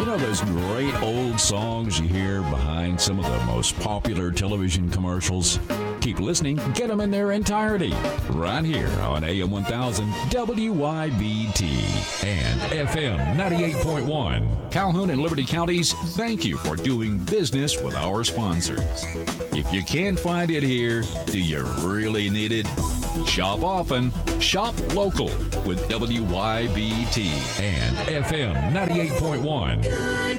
know those great old songs you hear behind some of the most popular television commercials? Keep listening, get them in their entirety, right here on AM 1000 WYBT and FM 98.1. Calhoun and Liberty Counties, thank you for doing business with our sponsors. If you can't find it here, do you really need it? Shop often, shop local with WYBT and FM 98.1.